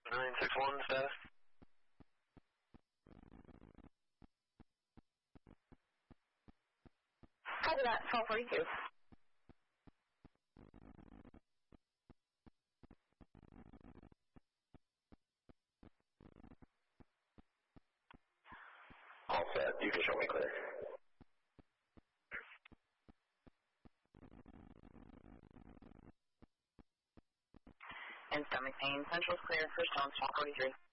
961 status. Copy that, 1242. All set. You can show me clear. And stomach pain. Central's clear. First on 1243.